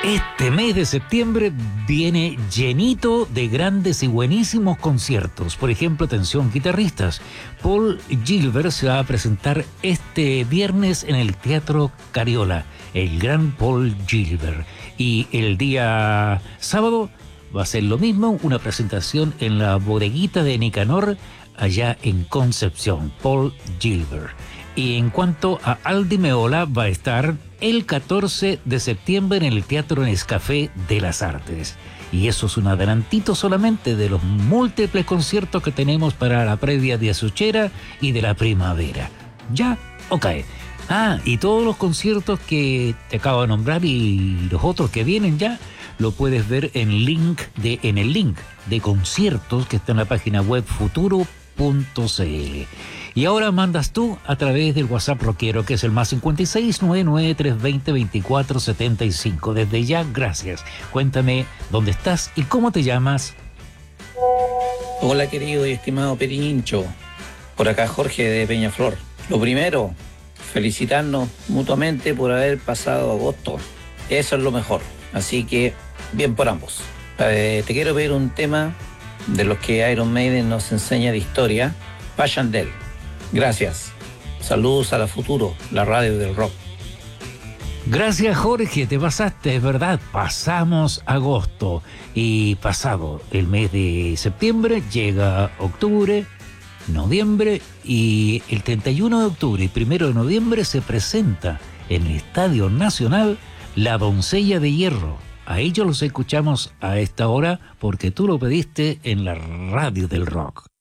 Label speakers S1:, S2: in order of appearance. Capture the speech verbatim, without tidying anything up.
S1: Este mes de septiembre viene llenito de grandes y buenísimos conciertos. Por ejemplo, atención guitarristas, Paul Gilbert se va a presentar este viernes en el Teatro Cariola, el gran Paul Gilbert. Y el día sábado va a ser lo mismo, una presentación en la bodeguita de Nicanor, allá en Concepción, Paul Gilbert. Y en cuanto a Aldi Meola, va a estar el catorce de septiembre en el Teatro Nescafé de las Artes. Y eso es un adelantito solamente de los múltiples conciertos que tenemos para la previa de Azuchera y de la primavera. ¿Ya? Ok. Ah, y todos los conciertos que te acabo de nombrar y los otros que vienen ya, lo puedes ver en, link de, en el link de conciertos que está en la página web futuro punto c l. Y ahora mandas tú a través del WhatsApp rockero, que es el más cincuenta y seis, noventa y nueve, trescientos veinte, veinticuatro setenta y cinco. Desde ya, gracias. Cuéntame dónde estás y cómo te llamas.
S2: Hola, querido y estimado Perincho. Por acá Jorge de Peñaflor. Lo primero, felicitarnos mutuamente por haber pasado agosto. Eso es lo mejor. Así que, bien por ambos. Eh, te quiero pedir un tema de los que Iron Maiden nos enseña de historia, Passchendaele. Gracias. Saludos a la Futuro, la radio del rock.
S1: Gracias, Jorge, te pasaste, es verdad, pasamos agosto y pasado el mes de septiembre llega octubre, noviembre y el treinta y uno de octubre y primero de noviembre se presenta en el Estadio Nacional La Doncella de Hierro. A ellos los escuchamos a esta hora porque tú lo pediste en la radio del rock.